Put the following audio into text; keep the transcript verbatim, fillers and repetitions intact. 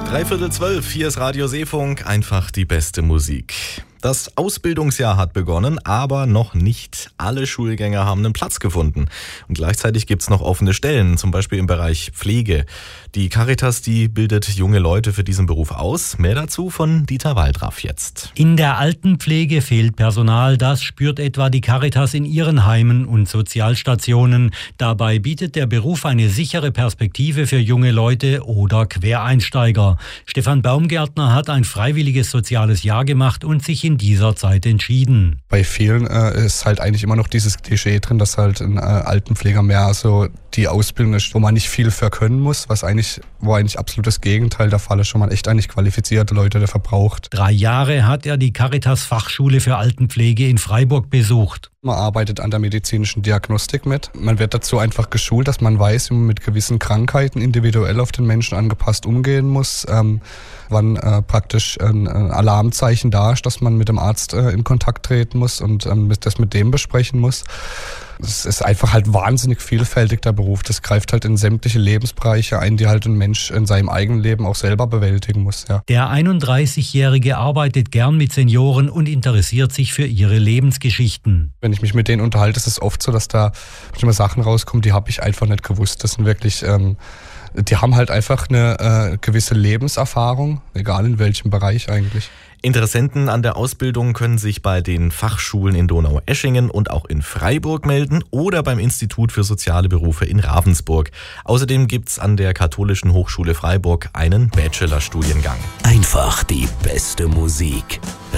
Dreiviertel zwölf, hier ist Radio Seefunk, einfach die beste Musik. Das Ausbildungsjahr hat begonnen, aber noch nicht alle Schulgänger haben einen Platz gefunden. Und gleichzeitig gibt's noch offene Stellen, zum Beispiel im Bereich Pflege. Die Caritas, die bildet junge Leute für diesen Beruf aus. Mehr dazu von Dieter Waldraff jetzt. In der Altenpflege fehlt Personal. Das spürt etwa die Caritas in ihren Heimen und Sozialstationen. Dabei bietet der Beruf eine sichere Perspektive für junge Leute oder Quereinsteiger. Stefan Baumgärtner hat ein freiwilliges soziales Jahr gemacht und sich in dieser Zeit entschieden. Bei vielen äh, ist halt eigentlich immer noch dieses Klischee drin, dass halt ein äh, Altenpfleger mehr so die Ausbildung ist, wo man nicht viel für können muss, was eigentlich, wo eigentlich absolut das Gegenteil der Fall ist, schon mal echt eigentlich qualifizierte Leute dafür braucht. Drei Jahre hat er die Caritas Fachschule für Altenpflege in Freiburg besucht. Man arbeitet an der medizinischen Diagnostik mit. Man wird dazu einfach geschult, dass man weiß, wie man mit gewissen Krankheiten individuell auf den Menschen angepasst umgehen muss, ähm, wann äh, praktisch ein, ein Alarmzeichen da ist, dass man mit dem Arzt äh, in Kontakt treten muss und ähm, das mit dem besprechen muss. Es ist einfach halt wahnsinnig vielfältig, der Beruf. Das greift halt in sämtliche Lebensbereiche ein, die halt ein Mensch in seinem eigenen Leben auch selber bewältigen muss. Ja. Der einunddreißigjährige arbeitet gern mit Senioren und interessiert sich für ihre Lebensgeschichten. Wenn ich mich mit denen unterhalte, ist es oft so, dass da immer Sachen rauskommen, die habe ich einfach nicht gewusst. Das sind wirklich, ähm, die haben halt einfach eine äh, gewisse Lebenserfahrung, egal in welchem Bereich eigentlich. Interessenten an der Ausbildung können sich bei den Fachschulen in Donaueschingen und auch in Freiburg melden oder beim Institut für soziale Berufe in Ravensburg. Außerdem gibt's an der Katholischen Hochschule Freiburg einen Bachelorstudiengang. Einfach die beste Musik.